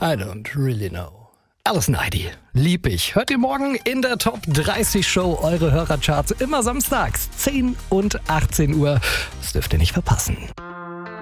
I don't really know. Alison Heidi, lieb ich. Hört ihr morgen in der Top 30 Show eure Hörercharts immer samstags 10 und 18 Uhr. Das dürft ihr nicht verpassen.